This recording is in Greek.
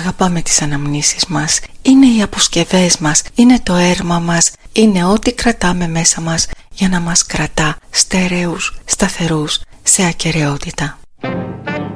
Αγαπάμε τις αναμνήσεις μας. Είναι οι αποσκευές μας, είναι το έρμα μας, είναι ό,τι κρατάμε μέσα μας για να μας κρατά στερεούς, σταθερούς, σε ακεραιότητα.